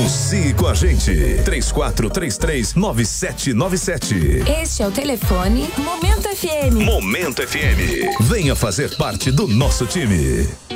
Anuncie com a gente. 3433-9797. Este é o telefone Momento FM. Momento FM. Venha fazer parte do nosso time.